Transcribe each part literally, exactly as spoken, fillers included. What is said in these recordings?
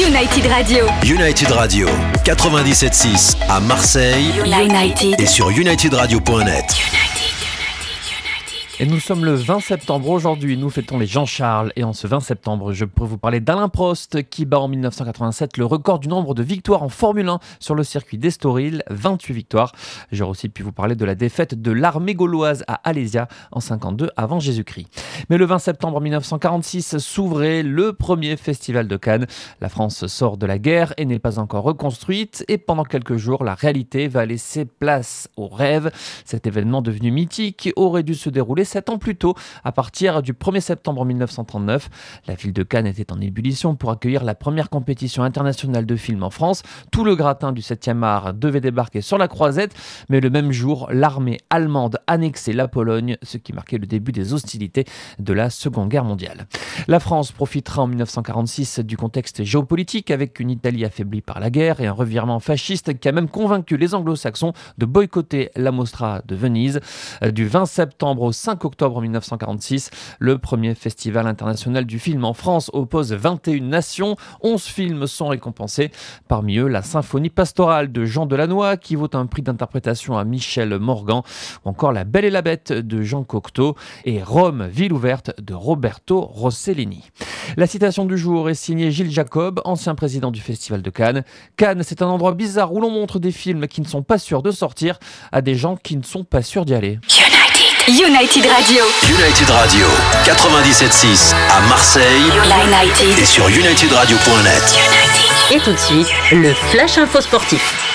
United Radio. United Radio, quatre-vingt-dix-sept six à Marseille. United. Et sur united radio point net. Et nous sommes le vingt septembre aujourd'hui, nous fêtons les Jean-Charles et en ce vingt septembre, je peux vous parler d'Alain Prost qui bat en dix-neuf cent quatre-vingt-sept le record du nombre de victoires en Formule un sur le circuit d'Estoril, vingt-huit victoires. J'aurais aussi pu vous parler de la défaite de l'armée gauloise à Alésia en cinquante-deux avant Jésus-Christ. Mais le vingt septembre dix-neuf cent quarante-six s'ouvrait le premier festival de Cannes. La France sort de la guerre et n'est pas encore reconstruite et pendant quelques jours, la réalité va laisser place au rêve. Cet événement devenu mythique aurait dû se dérouler sept ans plus tôt, à partir du premier septembre dix-neuf cent trente-neuf. La ville de Cannes était en ébullition pour accueillir la première compétition internationale de films en France. Tout le gratin du septième art devait débarquer sur la Croisette, mais le même jour, l'armée allemande annexait la Pologne, ce qui marquait le début des hostilités de la Seconde Guerre mondiale. La France profitera en dix-neuf cent quarante-six du contexte géopolitique avec une Italie affaiblie par la guerre et un revirement fasciste qui a même convaincu les anglo-saxons de boycotter la Mostra de Venise. Du vingt septembre au cinq octobre dix-neuf cent quarante-six, le premier festival international du film en France oppose vingt et une nations. onze films sont récompensés. Parmi eux, la symphonie pastorale de Jean Delannoy qui vaut un prix d'interprétation à Michel Morgan, ou encore La Belle et la Bête de Jean Cocteau et Rome, ville ouverte de Roberto Rossellini. La citation du jour est signée Gilles Jacob, ancien président du Festival de Cannes. Cannes, c'est un endroit bizarre où l'on montre des films qui ne sont pas sûrs de sortir à des gens qui ne sont pas sûrs d'y aller. United Radio. United Radio, quatre-vingt-dix-sept six à Marseille. United. Et sur united radio point net. Et tout de suite, le Flash Info Sportif.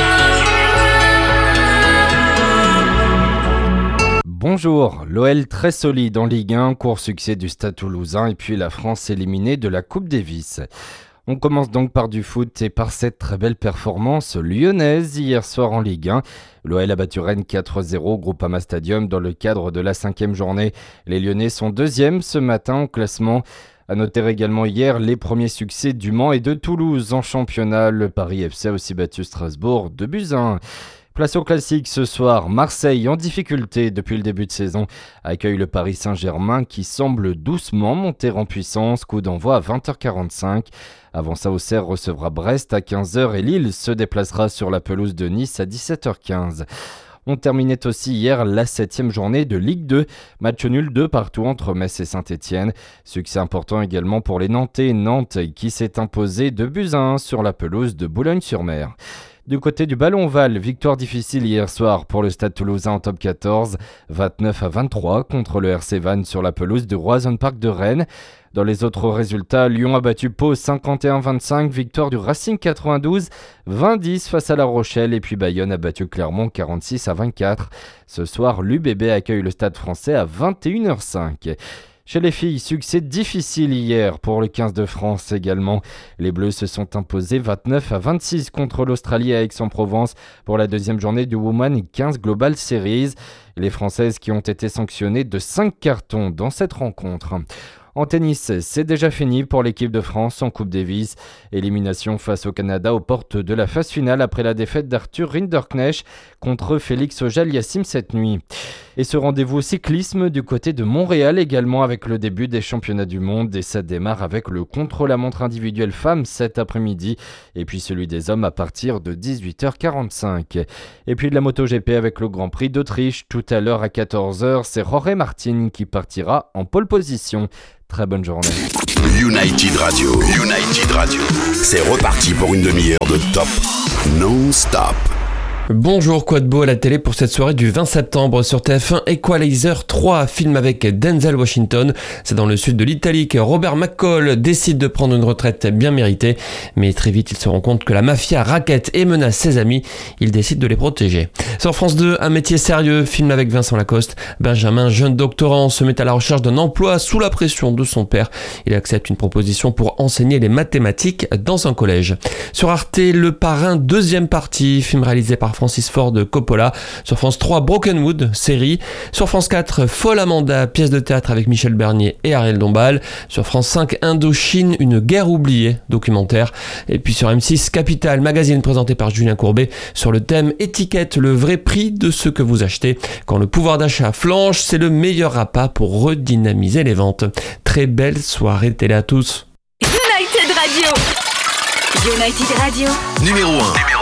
Bonjour, l'O L très solide en Ligue un, court succès du Stade Toulousain et puis la France éliminée de la Coupe Davis. On commence donc par du foot et par cette très belle performance lyonnaise hier soir en Ligue un. L'O L a battu Rennes quatre zéro au Groupama Stadium dans le cadre de la cinquième journée. Les Lyonnais sont deuxièmes ce matin au classement. À noter également hier les premiers succès du Mans et de Toulouse en championnat. Le Paris F C a aussi battu Strasbourg deux buts à un. Place au classique ce soir, Marseille en difficulté depuis le début de saison accueille le Paris Saint-Germain qui semble doucement monter en puissance, coup d'envoi à vingt heures quarante-cinq. Avant ça, Auxerre recevra Brest à quinze heures et Lille se déplacera sur la pelouse de Nice à dix-sept heures quinze. On terminait aussi hier la septième journée de Ligue deux, match nul de partout entre Metz et Saint-Etienne. Succès important également pour les Nantais, Nantes qui s'est imposé deux buts à un sur la pelouse de Boulogne-sur-Mer. Du côté du ballon ovale, victoire difficile hier soir pour le Stade Toulousain en top quatorze, vingt-neuf à vingt-trois contre le R C Vannes sur la pelouse du Roison Park de Rennes. Dans les autres résultats, Lyon a battu Pau cinquante et un à vingt-cinq, victoire du Racing quatre-vingt-douze, vingt à dix face à La Rochelle et puis Bayonne a battu Clermont quarante-six à vingt-quatre. Ce soir, l'U B B accueille le Stade Français à vingt et une heures cinq. Chez les filles, succès difficile hier pour le quinze de France également. Les Bleus se sont imposés vingt-neuf à vingt-six contre l'Australie à Aix-en-Provence pour la deuxième journée du Women quinze Global Series. Les Françaises qui ont été sanctionnées de cinq cartons dans cette rencontre. En tennis, c'est déjà fini pour l'équipe de France en Coupe Davis. Élimination face au Canada aux portes de la phase finale après la défaite d'Arthur Rinderknecht contre Félix Auger-Aliassime cette nuit. Et ce rendez-vous cyclisme du côté de Montréal également avec le début des championnats du monde et ça démarre avec le contre-la-montre individuel femmes cet après-midi et puis celui des hommes à partir de dix-huit heures quarante-cinq. Et puis de la MotoGP avec le Grand Prix d'Autriche tout à l'heure à quatorze heures, c'est Jorge Martin qui partira en pole position. Très bonne journée. United Radio, United Radio. C'est reparti pour une demi-heure de top non-stop. Bonjour, quoi de beau à la télé pour cette soirée du vingt septembre sur T F un. Equalizer trois, film avec Denzel Washington. C'est dans le sud de l'Italie que Robert McCall décide de prendre une retraite bien méritée. Mais très vite, il se rend compte que la mafia raquette et menace ses amis. Il décide de les protéger. Sur France deux, Un métier sérieux, film avec Vincent Lacoste. Benjamin, jeune doctorant, se met à la recherche d'un emploi sous la pression de son père. Il accepte une proposition pour enseigner les mathématiques dans un collège. Sur Arte, Le Parrain, deuxième partie, film réalisé par Francis Ford Coppola. Sur France trois, Brokenwood, série. Sur France quatre, Folle Amanda, pièce de théâtre avec Michel Bernier et Ariel Dombal. Sur France cinq, Indochine, une guerre oubliée, documentaire. Et puis sur M six, Capital, magazine présenté par Julien Courbet sur le thème étiquette, le vrai prix de ce que vous achetez. Quand le pouvoir d'achat flanche, c'est le meilleur appât pour redynamiser les ventes. Très belle soirée télé à tous. United Radio. United Radio. Numéro un.